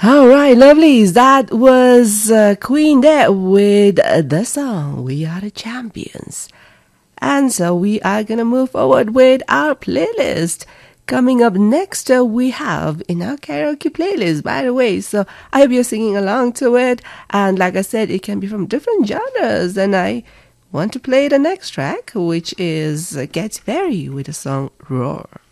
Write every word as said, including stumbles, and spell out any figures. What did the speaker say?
All right, lovelies. That was uh, Queen there with uh, the song We Are the Champions. And so we are going to move forward with our playlist. Coming up next, uh, we have in our karaoke playlist, by the way. So I hope you're singing along to it. And like I said, it can be from different genres. And I want to play the next track, which is uh, Katy Perry with the song Roar.